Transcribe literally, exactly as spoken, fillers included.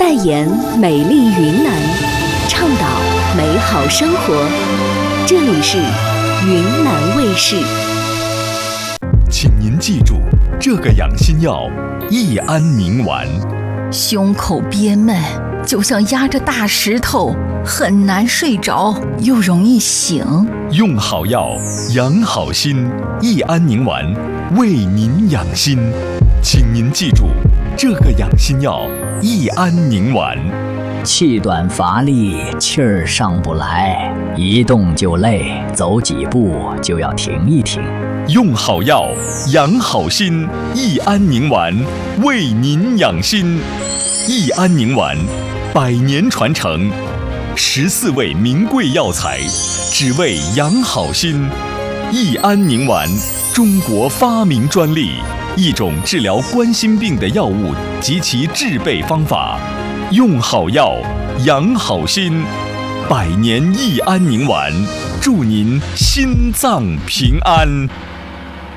代言美丽云南，倡导美好生活。这里是云南卫视。 请您记住，这个养心药益安宁丸。 胸口憋闷，就像压着大石头，很难睡着，又容易醒。 用好药，养好心，益安宁丸为您养心。请您记住，这个养心药益安宁丸。 气短乏力，气儿上不来，一动就累，走几步就要停一停。 用好药，养好心，益安宁丸为您养心。益安宁丸，百年传承，十四味名贵药材，只为养好心。益安宁丸，中国发明专利，一种治疗冠心病的药物及其制备方法。用好药，养好心，百年益安宁丸，祝您心脏平安。